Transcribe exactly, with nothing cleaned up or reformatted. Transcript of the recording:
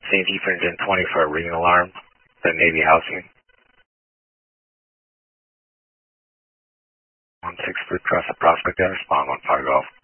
C and T for engine twenty for a ringing alarm, the Navy housing. one six three, cross the prospect there, respond one five Golf.